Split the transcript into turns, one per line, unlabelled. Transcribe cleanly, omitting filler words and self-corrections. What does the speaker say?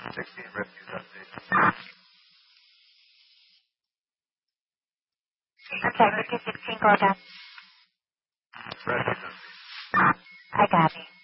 16, refuse update.
Okay, refuse 16, go down.
Refuse update.
I got it.